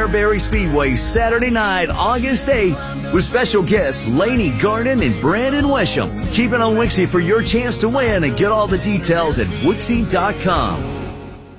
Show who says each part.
Speaker 1: Fairbury Speedway Saturday night, August 8th, with special guests Laney Garden and Brandon Wesham. Keep it on Wixie for your chance to win and get all the details at Wixie.com.